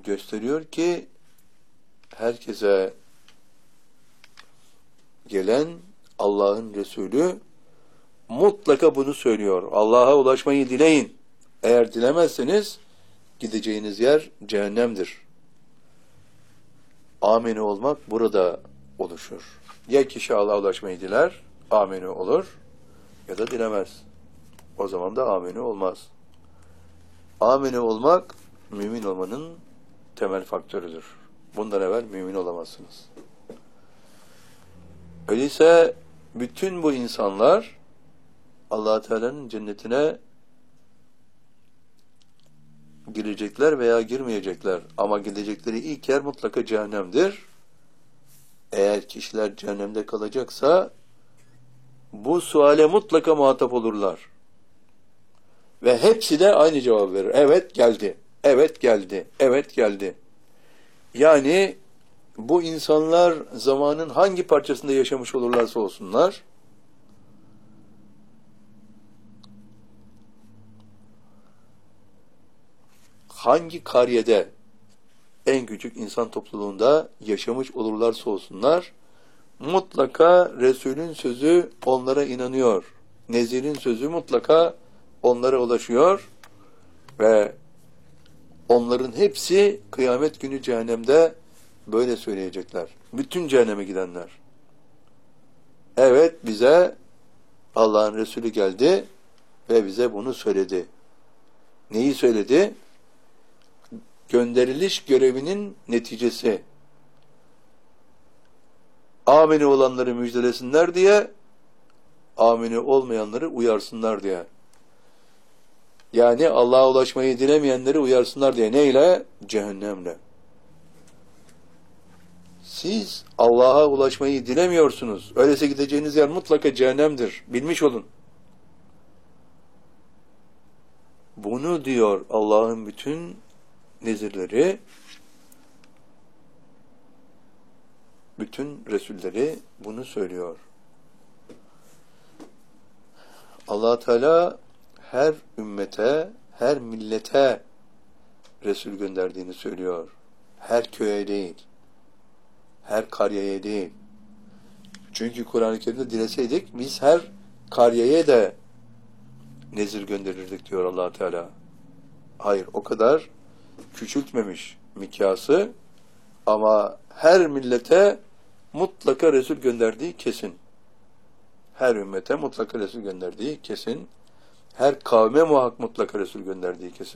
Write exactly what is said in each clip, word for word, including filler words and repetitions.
gösteriyor ki herkese gelen Allah'ın Resulü mutlaka bunu söylüyor. Allah'a ulaşmayı dileyin. Eğer dilemezseniz gideceğiniz yer cehennemdir. Amini olmak burada oluşur. Ya kişi Allah'a ulaşmayı diler, amini olur ya da dilemez. O zaman da amini olmaz. Amini olmak mümin olmanın temel faktörüdür. Bundan evvel mümin olamazsınız. Öyleyse bütün bu insanlar Allah Teala'nın cennetine girecekler veya girmeyecekler. Ama gidecekleri ilk yer mutlaka cehennemdir. Eğer kişiler cehennemde kalacaksa bu suale mutlaka muhatap olurlar. Ve hepsi de aynı cevap verir. Evet geldi. Evet geldi. Evet geldi. Yani bu insanlar zamanın hangi parçasında yaşamış olurlarsa olsunlar, hangi kariyede, en küçük insan topluluğunda yaşamış olurlarsa olsunlar, mutlaka Resul'ün sözü onlara inanıyor. Nezir'in sözü mutlaka onlara ulaşıyor ve onların hepsi kıyamet günü cehennemde böyle söyleyecekler. Bütün cehenneme gidenler. Evet, bize Allah'ın Resulü geldi ve bize bunu söyledi. Neyi söyledi? Gönderiliş görevinin neticesi. Amini olanları müjdelesinler diye, amini olmayanları uyarsınlar diye. Yani Allah'a ulaşmayı dilemeyenleri uyarsınlar diye. Neyle? Cehennemle. Siz Allah'a ulaşmayı dilemiyorsunuz. Öyleyse gideceğiniz yer mutlaka cehennemdir. Bilmiş olun. Bunu diyor Allah'ın bütün nezirleri, bütün Resulleri bunu söylüyor. Allah Teala her ümmete, her millete Resul gönderdiğini söylüyor. Her köye değil, her karyeye değil. Çünkü Kur'an-ı Kerim'de dileseydik biz her karyeye de nezir gönderirdik diyor Allah Teala. Hayır, o kadar küçültmemiş mikyası ama her millete mutlaka Resul gönderdiği kesin. Her ümmete mutlaka Resul gönderdiği kesin. Her kavme muhakkak mutlaka Resul gönderdiği kesin.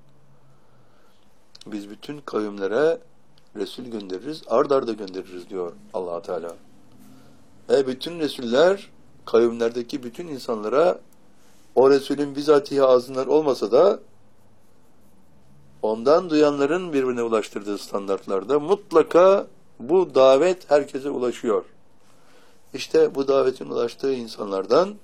Biz bütün kavimlere Resul göndeririz, ard arda göndeririz diyor Allah Teala. Ve bütün Resuller kavimlerdeki bütün insanlara o Resulün bizatihi ağzından olmasa da ondan duyanların birbirine ulaştırdığı standartlarda mutlaka bu davet herkese ulaşıyor. İşte bu davetin ulaştığı insanlardan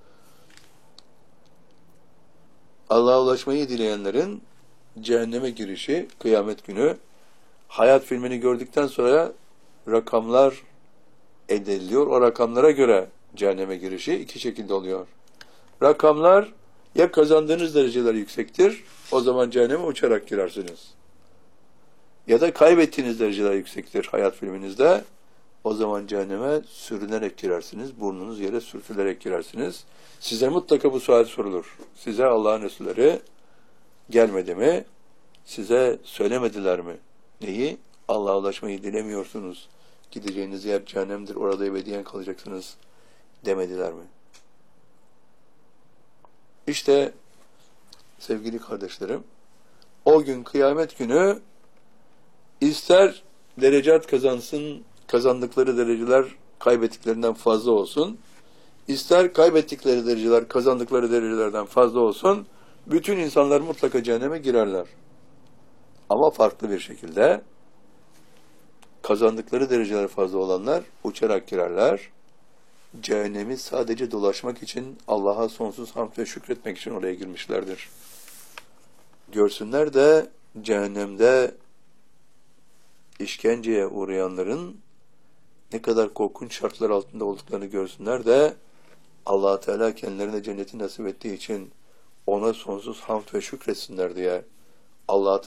Allah'a ulaşmayı dileyenlerin cehenneme girişi kıyamet günü, hayat filmini gördükten sonra rakamlar elde ediliyor. O rakamlara göre cehenneme girişi iki şekilde oluyor. Rakamlar ya kazandığınız dereceler yüksektir, o zaman cehenneme uçarak girersiniz. Ya da kaybettiğiniz dereceler yüksektir hayat filminizde, o zaman cehenneme sürünerek girersiniz, burnunuz yere sürtülerek girersiniz. Size mutlaka bu sual sorulur. Size Allah'ın Resulleri gelmedi mi? Size söylemediler mi? Neyi? Allah'a ulaşmayı dilemiyorsunuz. Gideceğiniz yer cehennemdir, orada ebediyen kalacaksınız demediler mi? İşte sevgili kardeşlerim, o gün kıyamet günü ister derecat kazansın, kazandıkları dereceler kaybettiklerinden fazla olsun, ister kaybettikleri dereceler kazandıkları derecelerden fazla olsun, bütün insanlar mutlaka cehenneme girerler. Ama farklı bir şekilde kazandıkları dereceler fazla olanlar uçarak girerler. Cehennemi sadece dolaşmak için, Allah'a sonsuz hamd ve şükretmek için oraya girmişlerdir. Görsünler de cehennemde işkenceye uğrayanların ne kadar korkunç şartlar altında olduklarını görsünler de Allah Teala kendilerine cenneti nasip ettiği için ona sonsuz hamd ve şükretsinler diye Allah